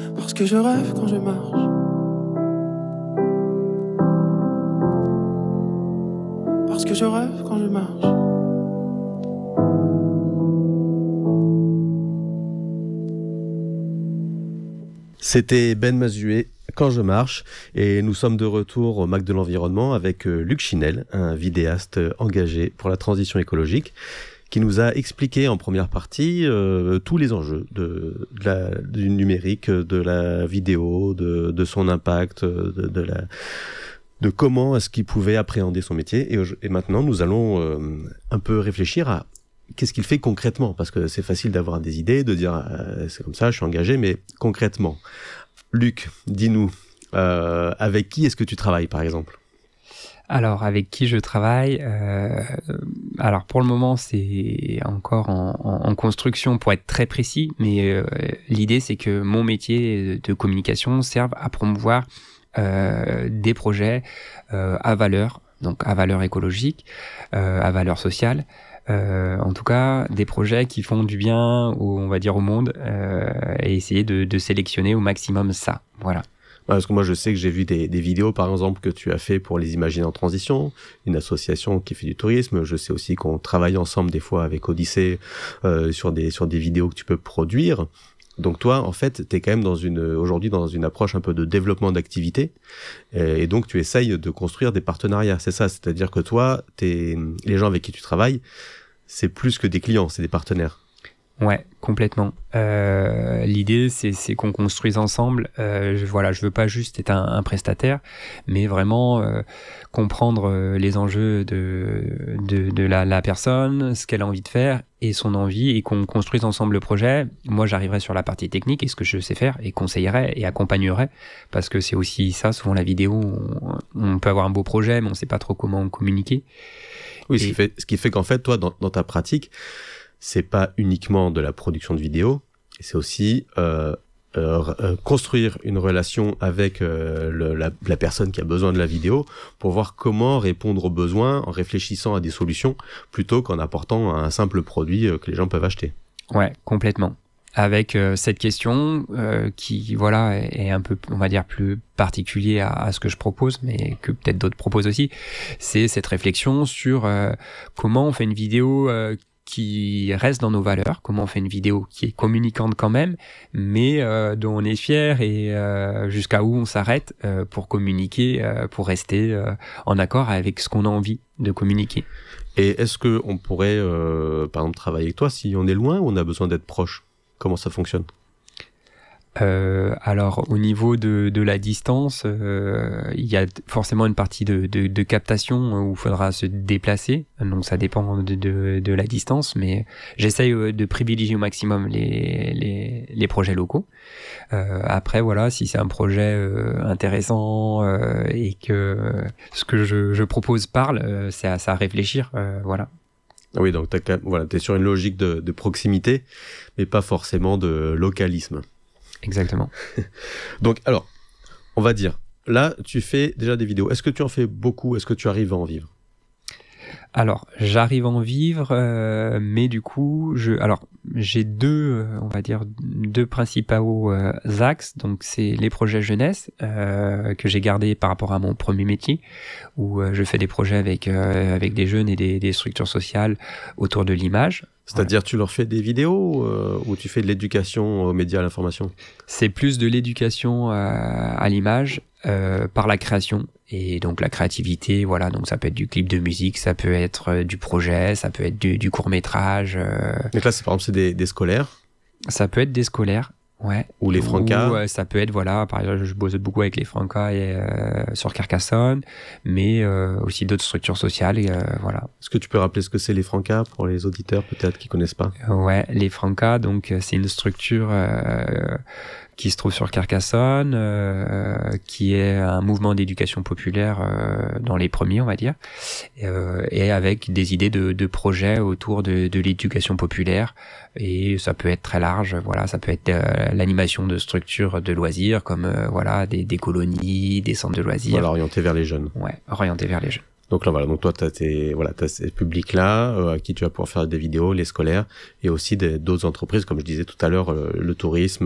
Parce que je rêve quand je marche. Parce que je rêve quand je marche. C'était Ben Mazué, Quand je marche, et nous sommes de retour au MAC de l'Environnement avec Luc Chinel, un vidéaste engagé pour la transition écologique, qui nous a expliqué en première partie tous les enjeux du numérique, de la vidéo, de son impact, de comment est-ce qu'il pouvait appréhender son métier. Et maintenant, nous allons un peu réfléchir à qu'est-ce qu'il fait concrètement, parce que c'est facile d'avoir des idées, de dire c'est comme ça, je suis engagé, mais concrètement. Luc, dis-nous, avec qui est-ce que tu travailles par exemple ? Alors, avec qui je travaille alors, pour le moment, c'est encore en construction pour être très précis, mais l'idée, c'est que mon métier de communication serve à promouvoir des projets à valeur, donc à valeur écologique, à valeur sociale, en tout cas des projets qui font du bien on va dire au monde, et essayer de sélectionner au maximum ça, voilà. Parce que moi je sais que j'ai vu des vidéos par exemple que tu as fait pour les Imaginaires en transition, une association qui fait du tourisme. Je sais aussi qu'on travaille ensemble des fois avec Odyssée sur des vidéos que tu peux produire. Donc toi, en fait, t'es quand même aujourd'hui dans une approche un peu de développement d'activité, et donc tu essayes de construire des partenariats, c'est ça, c'est-à-dire que toi, les gens avec qui tu travailles, c'est plus que des clients, c'est des partenaires. Ouais, complètement. L'idée, c'est qu'on construise ensemble. Je veux pas juste être un mais vraiment comprendre les enjeux de la personne, ce qu'elle a envie de faire et son envie, et qu'on construise ensemble le projet. Moi, j'arriverai sur la partie technique et ce que je sais faire, et conseillerai et accompagnerai, parce que c'est aussi ça. Souvent, la vidéo, on peut avoir un beau projet, mais on sait pas trop comment communiquer. Oui, ce qui fait qu'en fait, toi, dans ta pratique, c'est pas uniquement de la production de vidéos, c'est aussi construire une relation avec la personne qui a besoin de la vidéo pour voir comment répondre aux besoins en réfléchissant à des solutions plutôt qu'en apportant un simple produit que les gens peuvent acheter. Ouais, complètement. Avec cette question qui voilà est un peu, on va dire, plus particulier à ce que je propose, mais que peut-être d'autres proposent aussi, c'est cette réflexion sur comment on fait une vidéo qui reste dans nos valeurs, comment on fait une vidéo qui est communicante quand même, mais dont on est fier, et jusqu'à où on s'arrête pour communiquer, pour rester en accord avec ce qu'on a envie de communiquer. Et est-ce qu'on pourrait, par exemple, travailler avec toi si on est loin ou on a besoin d'être proche ? Comment ça fonctionne ? Alors, au niveau de la distance, il y a forcément une partie de captation où il faudra se déplacer, donc ça dépend de la distance, mais j'essaye de privilégier au maximum les projets locaux. Après, voilà, si c'est un projet intéressant et que ce que je propose parle, c'est à réfléchir, voilà. Oui, donc t'es sur une logique de proximité, mais pas forcément de localisme. Exactement. Donc, alors, on va dire, là, tu fais déjà des vidéos. Est-ce que tu en fais beaucoup ? Est-ce que tu arrives à en vivre ? Alors, j'arrive à en vivre, mais du coup, j'ai deux principaux axes. Donc, c'est les projets jeunesse que j'ai gardés par rapport à mon premier métier, où je fais des projets avec des jeunes et des structures sociales autour de l'image. C'est-à-dire, tu leur fais des vidéos ou tu fais de l'éducation aux médias, à l'information ? C'est plus de l'éducation à l'image par la création. Et donc la créativité, voilà, donc ça peut être du clip de musique, ça peut être du projet, ça peut être du court-métrage. Donc là, par exemple, c'est des scolaires ? Ça peut être des scolaires, ouais. Ou les Francas ? Ou ça peut être, voilà, par exemple, je bosse beaucoup avec les Francas sur Carcassonne, mais aussi d'autres structures sociales, voilà. Est-ce que tu peux rappeler ce que c'est les Francas pour les auditeurs peut-être qui connaissent pas ? Ouais, les Francas, donc c'est une structure qui se trouve sur Carcassonne, qui est un mouvement d'éducation populaire dans les premiers, on va dire, et avec des idées de projets autour de l'éducation populaire, et ça peut être très large, voilà, ça peut être l'animation de structures de loisirs, comme voilà, des colonies, des centres de loisirs. Voilà, orienté vers les jeunes. Ouais, orienté vers les jeunes. Donc là, voilà, donc toi, t'as ces publics-là à qui tu vas pouvoir faire des vidéos, les scolaires, et aussi d'autres entreprises, comme je disais tout à l'heure, le tourisme,